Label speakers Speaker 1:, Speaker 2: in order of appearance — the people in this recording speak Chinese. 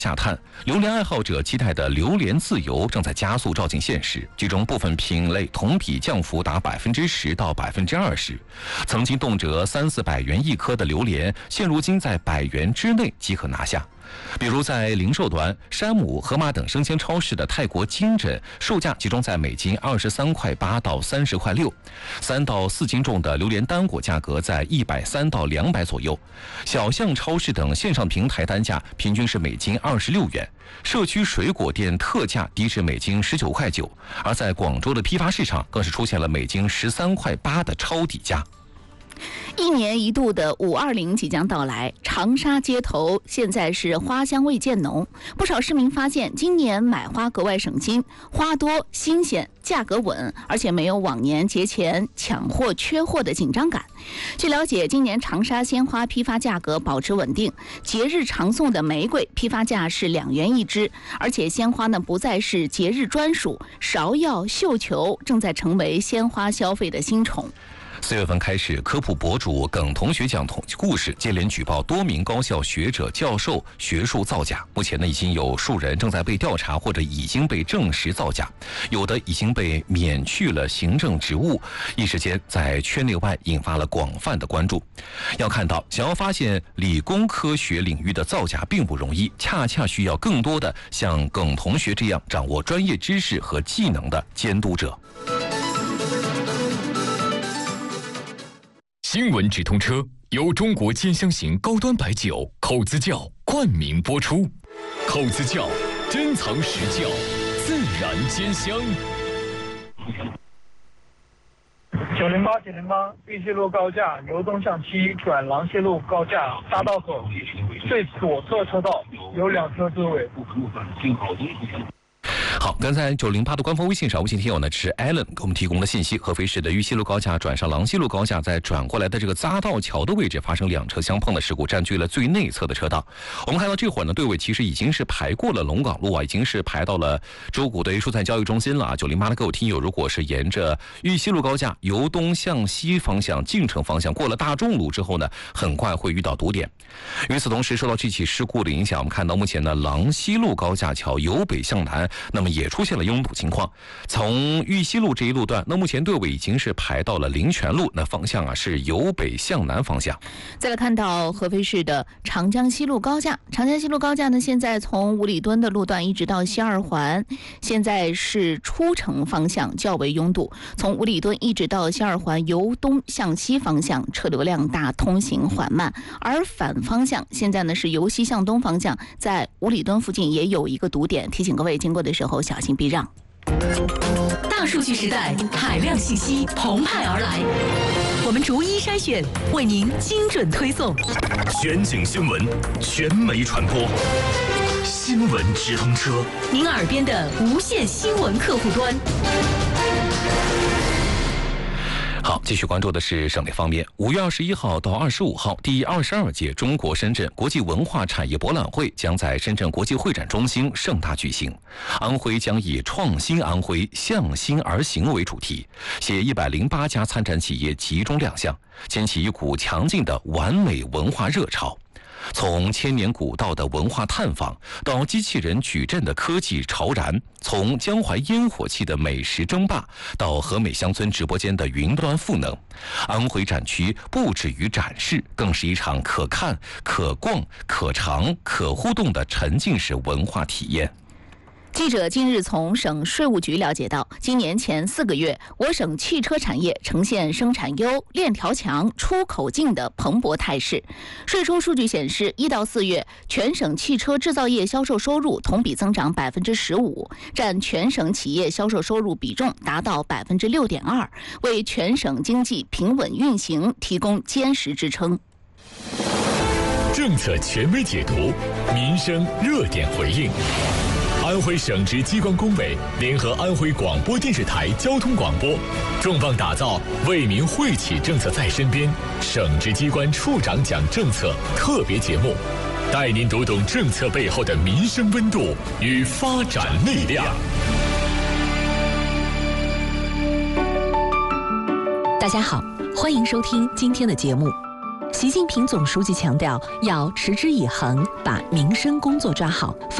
Speaker 1: 下探，榴莲爱好者期待的榴莲自由正在加速照进现实，其中部分品类同比降幅达10%到20%。曾经动辄300-400元一颗的榴莲，现如今在100元之内即可拿下。比如在零售端，山姆、盒马等生鲜超市的泰国金枕售价集中在每斤23.8块到30.6块，3到4斤重的榴莲单果价格在130到200左右。小象超市等线上平台单价平均是每斤26元，社区水果店特价低至每斤19.9块，而在广州的批发市场更是出现了每斤13.8块的超低价。
Speaker 2: 一年一度的520即将到来，长沙街头现在是花香味渐浓。不少市民发现，今年买花格外省心，花多、新鲜、价格稳，而且没有往年节前抢货缺货的紧张感。据了解，今年长沙鲜花批发价格保持稳定，节日常送的玫瑰批发价是2元一支，而且鲜花呢不再是节日专属，芍药、绣球正在成为鲜花消费的新宠。
Speaker 1: 4月份开始，科普博主耿同学讲故事接连举报多名高校学者、教授学术造假。目前呢，已经有数人正在被调查，或者已经被证实造假，有的已经被免去了行政职务。一时间，在圈内外引发了广泛的关注。要看到，想要发现理工科学领域的造假并不容易，恰恰需要更多的像耿同学这样掌握专业知识和技能的监督者。
Speaker 3: 新闻直通车由中国尖香型高端白酒口子窖冠名播出，口子窖珍藏实窖，自然尖香。
Speaker 4: 908玉溪路高架由东向西转廊西路高架大道口最左侧车道有2车追尾。
Speaker 1: 好，刚才908的官方微信上，微信听友呢是 Allen 给我们提供的信息，合肥市的玉溪路高架转上廊西路高架，在转过来的这个匝道桥的位置发生2车相碰的事故，占据了最内侧的车道。我们看到这会儿呢，队尾其实已经是排过了龙岗路啊，已经是排到了周谷的蔬菜交易中心了啊。908的各位听友，如果是沿着玉溪路高架由东向西方向进城方向过了大众路之后呢，很快会遇到堵点。与此同时，受到这起事故的影响，我们看到目前呢，廊西路高架桥由北向南，那么也出现了拥堵情况。从玉溪路这一路段，那目前队尾已经是排到了灵泉路，那方向啊是由北向南方向。
Speaker 2: 再来看到合肥市的长江西路高架，长江西路高架呢，现在从五里墩的路段一直到西二环，现在是出城方向较为拥堵。从五里墩一直到西二环，由东向西方向车流量大，通行缓慢，而反方向现在呢是由西向东方向，在五里墩附近也有一个堵点，提醒各位经过的时候小心避让。
Speaker 5: 大数据时代，海量信息澎湃而来，我们逐一筛选，为您精准推送。
Speaker 6: 全景新闻，全媒传播，新闻直通车，
Speaker 5: 您耳边的无线新闻客户端。
Speaker 1: 好，继续关注的是省内方面。5月21号到25号，第22届中国深圳国际文化产业博览会将在深圳国际会展中心盛大举行。安徽将以创新安徽，向心而行为主题，携108家参展企业集中亮相，掀起一股强劲的完美文化热潮。从千年古道的文化探访，到机器人矩阵的科技潮燃；从江淮烟火气的美食争霸，到和美乡村直播间的云端赋能，安徽展区不止于展示，更是一场可看、可逛、可尝、可互动的沉浸式文化体验。
Speaker 2: 记者近日从省税务局了解到，今年前4个月，我省汽车产业呈现生产优、链条强、出口进的蓬勃态势。税收数据显示，1到4月，全省汽车制造业销售收入同比增长15%，占全省企业销售收入比重达到6.2%，为全省经济平稳运行提供坚实支撑。
Speaker 3: 政策权威解读，民生热点回应。安徽省直机关工委联合安徽广播电视台交通广播，重磅打造为民惠企政策在身边省直机关处长讲政策特别节目，带您读懂政策背后的民生温度与发展力量。
Speaker 5: 大家好，欢迎收听今天的节目。
Speaker 7: 习近平总书记强调，要持之以恒把民生工作抓好。